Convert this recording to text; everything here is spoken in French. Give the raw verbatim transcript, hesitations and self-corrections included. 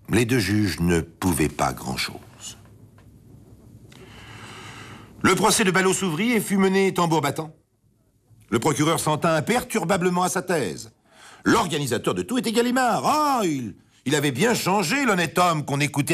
Les deux juges ne pouvaient pas grand-chose. Le procès de Ballot s'ouvrit et fut mené tambour battant. Le procureur s'en tint imperturbablement à sa thèse. L'organisateur de tout était Gallimard. Ah, il, il avait bien changé, l'honnête homme qu'on écoutait